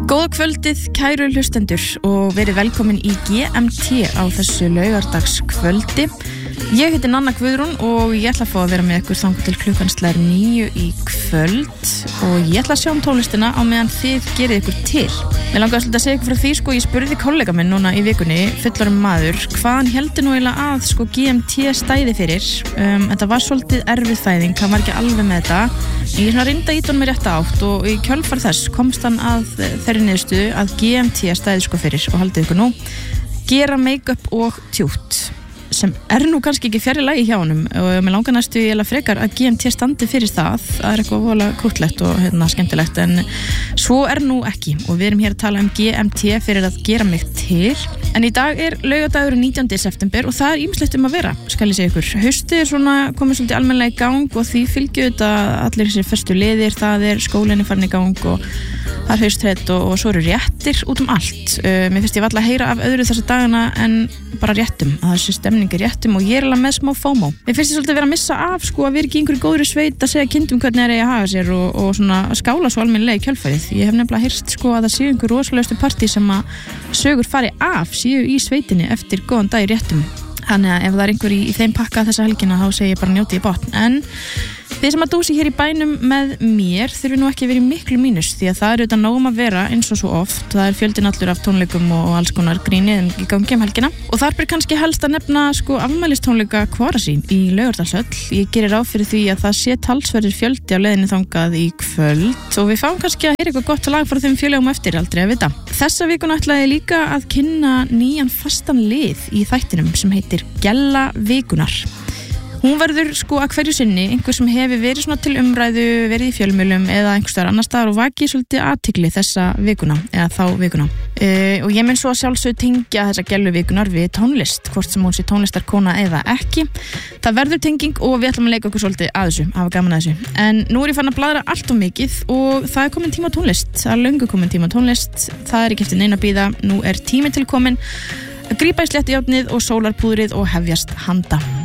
Góða kvöldið, kæru hlustendur og verið velkomin í GMT á þessu laugardagskvöldi. Ég heiti Nanna Guðrún og ég ætla að fá að vera með ykkur þangað til klukkan slær 9 í kvöld og ég ætla að sjá tónlistina á meðan þið gerið ykkur til. Mér langaði svolítið að segja ykkur frá því, ég spurði kollega minn núna í vikunni, fullorðinn maður, hvaðan heldur nú eiginlega að GMT stæði fyrir. Þetta var svolítið erfið fæðing, hann var ekki alveg með þetta. Ég reynda í tónum með rétta átt og í kjölfar þess komst hann að þeirri niðurstöðu að GMT stæði fyrir og haldið ykkur nú, gera make-up og tjút. Sem nú kannski ekki fjarri lagi hjá honum og mér langar næstu eiginlega frekar að GMT standi fyrir það eitthvað voðalega krúttlegt og skemmtilegt en svo nú ekki og við erum hér að tala um GMT fyrir að gera mig til en í dag laugardagurinn 19. september og það ýmislegt að vera, skal ég segja ykkur haustið svona komið svolítið almennilega í gang og því fylgju þetta allir þessir fyrstu liðir, það skólinni farin í gang og það haustrætt og svo eru réttir út allt. Mér finnst ég varla að heyra af öðru þessa dagana en bara réttum, að þessi stemning réttum og ég alveg með smá FOMO. Mér finnst ég svolítið vera að missa af að vera ekki einhverju góðri sveit að segja kindum hvernig eigi að haga sér og svona skála svo almennilega í kjölfarið. Ég hef nefnilega heyrt að það séu einhver rosalegustu partí sem að sögur fari af séu í sveitinni eftir góðan dag í réttum. Þannig að ef það einhver í þeim pakka þessa helgina þá segi ég bara njótið í botn. En þið sem að dúsi hér í bænum með mér þurfi nú ekki að vera í miklu mínus því að það auðvitað nógum að vera eins og svo oft. Það fjöldin allur af tónleikum og alls konar gríni í gangi helgina. Og þar ber kannski helst að nefna afmælistónleika Kvarasín í Laugardalshöll. Ég gerir ráð fyrir því að það sé talsverður fjöldi á leiðinni þangað í kvöld og við fáum kannski að heyra eitthvað gott lag frá þeim fjölugum eftir, aldrei að vita. Þessa vikuna ætlaði ég líka að kynna nýjan fastan lið í þættinum sem heitir Gella vikunar. Hún verður að hverju sinni einhver sem hefur verið svona til umræðu, verið í fjölmiðlum eða einhvers staðar annars staðar og vakið svolítið athygli þessa vikuna eða þá vikuna. Og ég mun svo að sjálfsögðu tengja þessa Gellu vikunar við tónlist, hvort sem hún sé tónlistarkona eða ekki. Það verður tenging og við ætlum að leika okkur svolítið að þessu, hafa gaman að þessu. En nú ég farin að bladra allt of mikið og það komin tíma á tónlist. Það löngu komin tíma á tónlist. Það ekki eftir neina að bíða. Nú tími til komin að grípa í sléttujárnið og sólarpúðrið og hefjast handa.